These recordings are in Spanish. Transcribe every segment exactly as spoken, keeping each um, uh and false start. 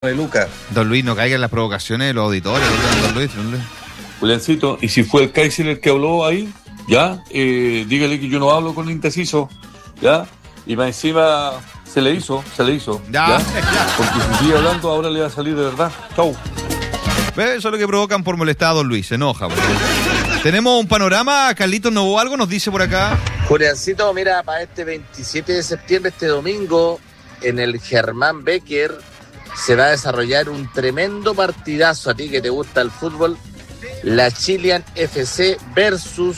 de Lucas. Don Luis, no caigan las provocaciones de los auditores. Don Luis, don Luis. Juliancito, y si fue el Kaiser el que habló ahí, ya, eh, dígale que yo no hablo con indeciso, ya, y más encima se le hizo, se le hizo, ya, ya, ya. Porque si sigue hablando ahora le va a salir de verdad. Chau. Eso es lo que provocan por molestar a don Luis, se enoja. Porque... Tenemos un panorama, Carlitos Novo algo nos dice por acá. Juliancito, mira, para este veintisiete de septiembre, este domingo, en el Germán Becker, se va a desarrollar un tremendo partidazo. A ti que te gusta el fútbol, la Chilean F C versus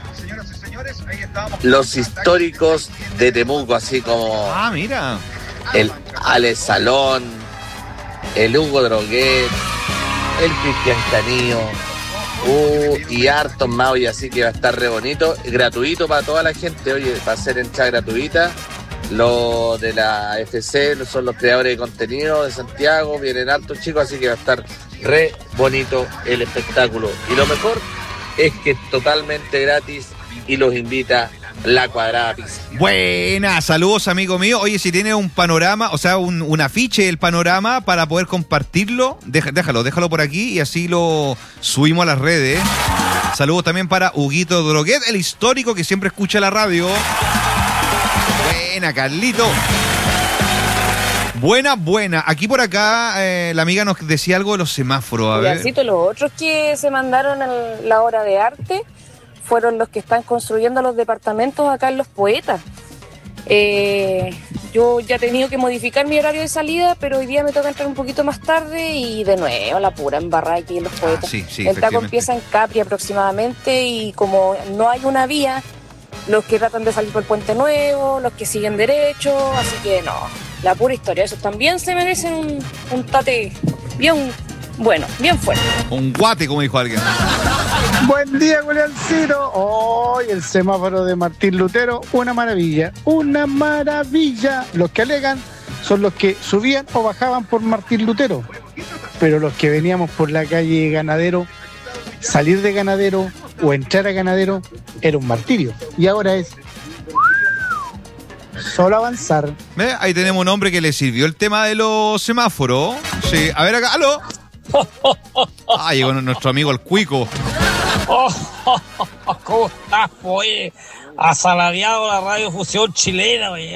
los históricos de Temuco, así como ah, mira, el Ale Salón, el Hugo Droguet, el Cristian Canillo, uh, y hartos más, y así que va a estar re bonito, gratuito para toda la gente. Oye, va a ser entrada gratuita. Los de la F C son los creadores de contenido de Santiago, vienen hartos chicos, así que va a estar re bonito el espectáculo. Y lo mejor es que es totalmente gratis y los invita La Cuadrada Pizza. Buena, saludos amigo mío. Oye, si tiene un panorama, o sea, un, un afiche del panorama para poder compartirlo, deja, déjalo, déjalo por aquí y así lo subimos a las redes. Saludos también para Huguito Droguet, el histórico que siempre escucha la radio. Buena, Carlito. Buena, buena. Aquí por acá eh, la amiga nos decía algo de los semáforos. A ver. Los otros que se mandaron en la hora de arte fueron los que están construyendo los departamentos acá en Los Poetas. Eh, yo ya he tenido que modificar mi horario de salida, pero hoy día me toca entrar un poquito más tarde y de nuevo la pura embarrada aquí en Los Poetas. Ah, sí, sí, el taco empieza en Capri aproximadamente y como no hay una vía, los que tratan de salir por el Puente Nuevo, los que siguen derecho, así que no, la pura historia. Esos también se merecen un, un tate bien bueno, bien fuerte. Un guate, como dijo alguien. Buen día, Juliancito. Hoy oh, el semáforo de Martín Lutero, una maravilla, una maravilla. Los que alegan son los que subían o bajaban por Martín Lutero, pero los que veníamos por la calle Ganadero, salir de Ganadero o entrar a Ganadero era un martirio. Y ahora es solo avanzar. ¿Ve? Ahí tenemos un hombre que le sirvió el tema de los semáforos. Sí, a ver acá, ¡aló! Ah, llegó nuestro amigo el Cuico. ¿Cómo estás, oye? Asaladeado la radiofusión chilena, oye.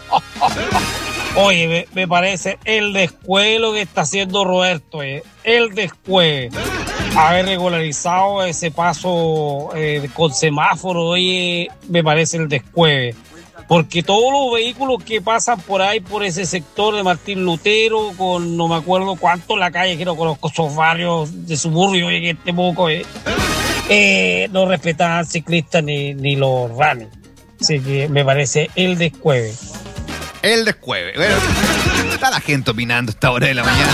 Oye, me, me parece el descuelo que está haciendo Roberto, oye. El descuelo. Haber regularizado ese paso eh, con semáforo, oye, me parece el descueve. Porque todos los vehículos que pasan por ahí, por ese sector de Martín Lutero, con no me acuerdo cuánto la calle, que no conozco esos barrios de suburbio, oye, que este poco, eh, eh, no respetan al ciclista ni, ni los runners. Así que me parece el descueve. El descueve. Bueno, está la gente opinando a esta hora de la mañana.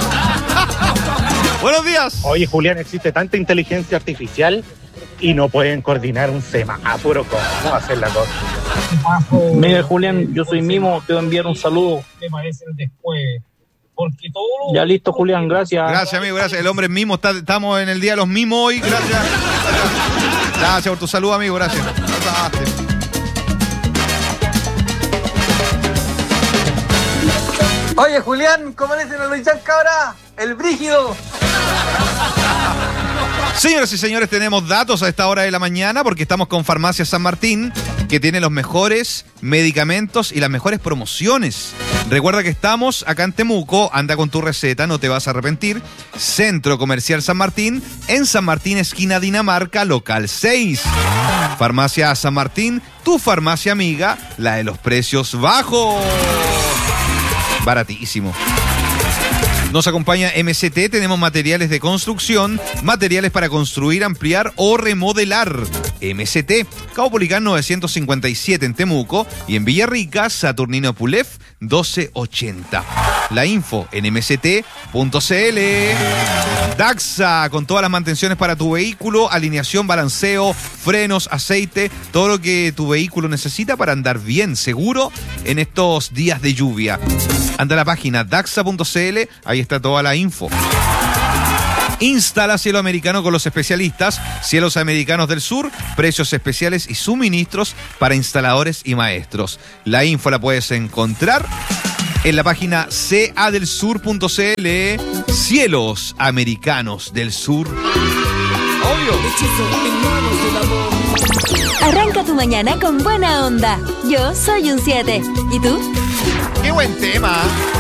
Buenos días. Oye, Julián, existe tanta inteligencia artificial y no pueden coordinar un semáforo. ¿Cómo hacer la cosa? Mira, Julián, yo soy Mimo, te voy a enviar un saludo. Me parece el después. Porque todo lo... Ya listo, Julián, gracias. Gracias, amigo, gracias. El hombre es mimo, está, estamos en el día de los mimos hoy. Gracias. Gracias por tu saludo, amigo, gracias. Oye, Julián, ¿cómo le dicen a Luis Cabra? El brígido. Señoras y señores, tenemos datos a esta hora de la mañana porque estamos con Farmacia San Martín, que tiene los mejores medicamentos y las mejores promociones. Recuerda que estamos acá en Temuco, anda con tu receta, no te vas a arrepentir. Centro Comercial San Martín, en San Martín, esquina Dinamarca, local seis. Farmacia San Martín, tu farmacia amiga, la de los precios bajos. Baratísimo. Nos acompaña M C T, tenemos materiales de construcción, materiales para construir, ampliar o remodelar. M C T, Caupolicán novecientos cincuenta y siete en Temuco y en Villarrica, Saturnino Pulef doce ochenta. La info en m c t punto c l. Daxa, con todas las mantenciones para tu vehículo, alineación, balanceo, frenos, aceite, todo lo que tu vehículo necesita para andar bien, seguro en estos días de lluvia. Anda a la página daxa punto c l, ahí está toda la info. Instala Cielo Americano con los especialistas. Cielos Americanos del Sur, precios especiales y suministros para instaladores y maestros. La info la puedes encontrar en la página c a del sur punto c l. Cielos americanos del sur. Obvio. Arranca tu mañana con buena onda. Yo soy un siete. ¿Y tú? ¡Qué buen tema!